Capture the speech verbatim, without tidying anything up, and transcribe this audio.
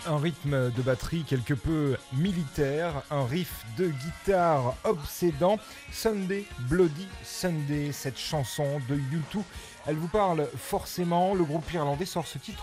Un rythme de batterie quelque peu militaire, un riff de guitare obsédant. Sunday, Bloody Sunday, cette chanson de U deux, elle vous parle forcément. Le groupe irlandais sort ce titre